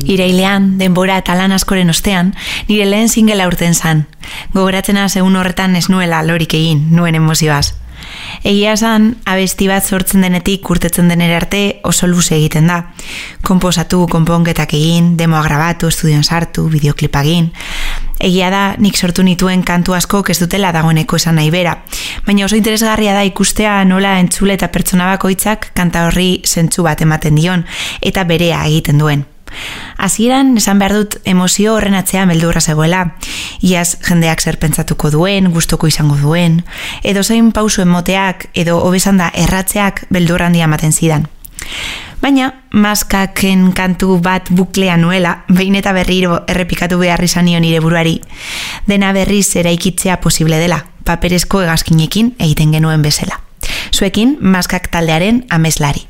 Irailean, denbora eta lan askoren ostean, nire lehen singela urten zan. Gogoratzena egun horretan ez nuela lorik egin, nuen emozioaz. Egia esan, abesti bat sortzen denetik urtetzen denera arte oso luze egiten da. Konposatu, konponketak egin, demoa grabatu, estudion sartu, bideoklipa egin. Egia da, nik sortu nituen kantu askok ez dutela dagoeneko esan nahi bera. Baina oso interesgarria da ikustea nola entzule eta pertsona bakoitzak kanta horri zentzu bat ematen dion eta berea egiten duen. Hasieran esan behar dut emozio horren atzean beldurra zegoela. Iaz jendeak zer pentsatuko duen, gustoko izango duen, edo zein pausu emoteak, edo hobesan da erratzeak beldurra handia ematen zidan. Baina, maskaken kantu bat buklea nuela, behin eta berriro errepikatu behar izan nion nire buruari, dena berriz eraikitzea posible dela, paperezko hegazkinekin egiten genuen bezala. Zuekin, maskak taldearen ameslari.